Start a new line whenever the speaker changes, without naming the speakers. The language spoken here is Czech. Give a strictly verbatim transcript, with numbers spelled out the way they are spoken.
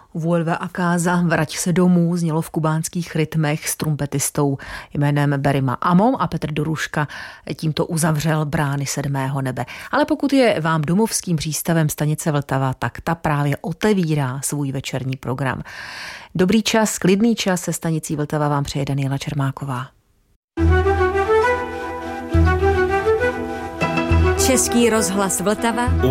Vuelve a casa, vrať se domů, znělo v kubánských rytmech s trumpetistou jménem Berima Amo a Petr Doruška tímto uzavřel brány sedmého nebe. Ale pokud je vám domovským přístavem stanice Vltava, tak ta právě otevírá svůj večerní program. Dobrý čas, klidný čas se stanicí Vltava vám přeje Daniela Čermáková.
Český rozhlas Vltava.